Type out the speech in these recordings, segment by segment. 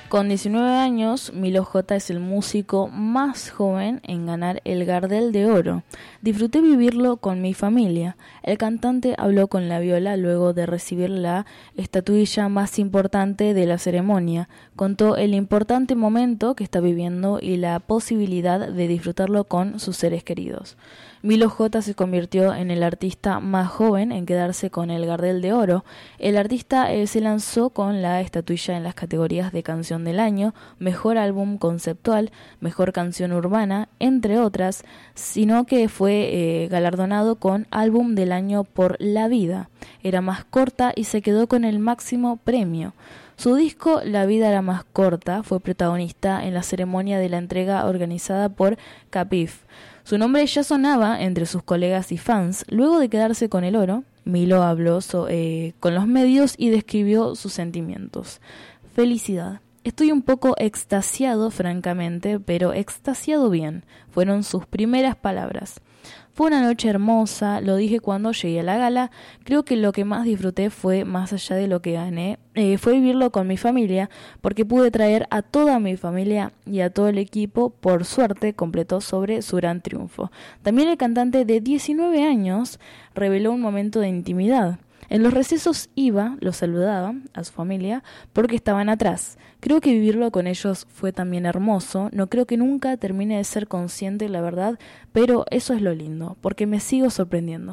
Con 19 años, Milo J es el músico más joven en ganar el Gardel de Oro. Disfruté vivirlo con mi familia. El cantante habló con la viola luego de recibir la estatuilla más importante de la ceremonia. Contó el importante momento que está viviendo y la posibilidad de disfrutarlo con sus seres queridos. Milo J se convirtió en el artista más joven en quedarse con el Gardel de Oro. El artista se lanzó con la estatuilla en las categorías de Canción del Año, Mejor Álbum Conceptual, Mejor Canción Urbana, entre otras, sino que fue galardonado con Álbum del Año por La Vida. Era más corta y se quedó con el máximo premio. Su disco La vida era más corta fue protagonista en la ceremonia de la entrega organizada por Capif. Su nombre ya sonaba entre sus colegas y fans. Luego de quedarse con el oro, Milo habló con los medios y describió sus sentimientos. Felicidad. Estoy un poco extasiado, francamente, pero extasiado bien. Fueron sus primeras palabras. Fue una noche hermosa, lo dije cuando llegué a la gala. Creo que lo que más disfruté fue, más allá de lo que gané, fue vivirlo con mi familia, porque pude traer a toda mi familia y a todo el equipo. Por suerte, completó sobre su gran triunfo. También el cantante de 19 años reveló un momento de intimidad. En los recesos iba, los saludaba a su familia porque estaban atrás. Creo que vivirlo con ellos fue también hermoso. No creo que nunca termine de ser consciente, la verdad, pero eso es lo lindo, porque me sigo sorprendiendo.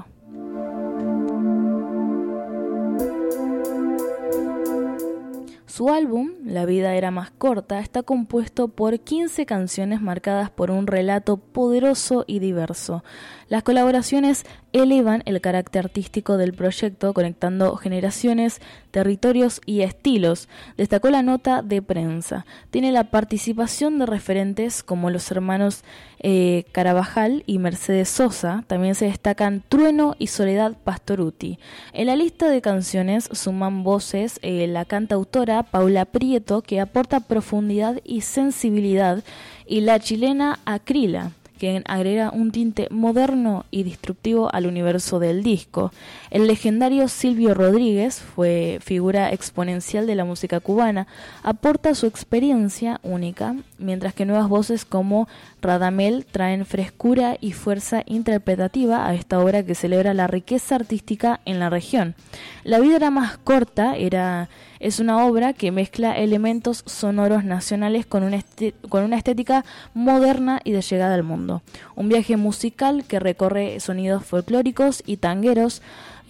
Su álbum, La vida era más corta, está compuesto por 15 canciones marcadas por un relato poderoso y diverso. Las colaboraciones elevan el carácter artístico del proyecto, conectando generaciones, territorios y estilos. Destacó la nota de prensa. Tiene la participación de referentes como los hermanos Carabajal y Mercedes Sosa. También se destacan Trueno y Soledad Pastorutti. En la lista de canciones suman voces la cantautora Paula Prieto, que aporta profundidad y sensibilidad, y la chilena Acrila, quien agrega un tinte moderno y disruptivo al universo del disco. El legendario Silvio Rodríguez fue figura exponencial de la música cubana, aporta su experiencia única, mientras que nuevas voces como Radamel traen frescura y fuerza interpretativa a esta obra que celebra la riqueza artística en la región. La vida era más corta, es una obra que mezcla elementos sonoros nacionales con una estética moderna y de llegada al mundo. Un viaje musical que recorre sonidos folclóricos y tangueros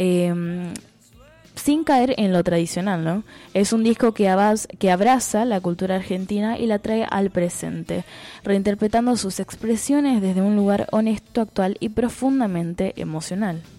sin caer en lo tradicional, ¿no? Es un disco que abraza la cultura argentina y la trae al presente, reinterpretando sus expresiones desde un lugar honesto, actual y profundamente emocional.